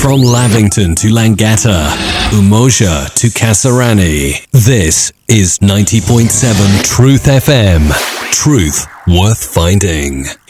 From Lavington to Langata, Umoja to Kasarani, this is 90.7 Truth FM. Truth worth finding.